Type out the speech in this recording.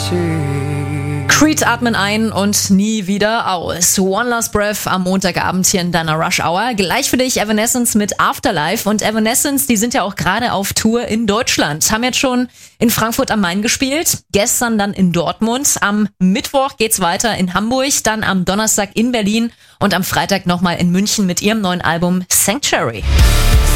Creed atmen ein und nie wieder aus. One Last Breath am Montagabend hier in deiner Rush Hour. Gleich für dich Evanescence mit Afterlife. Und Evanescence, die sind ja auch gerade auf Tour in Deutschland. Haben jetzt schon in Frankfurt am Main gespielt, gestern dann in Dortmund. Am Mittwoch geht's weiter in Hamburg, dann am Donnerstag in Berlin und am Freitag nochmal in München mit ihrem neuen Album Sanctuary.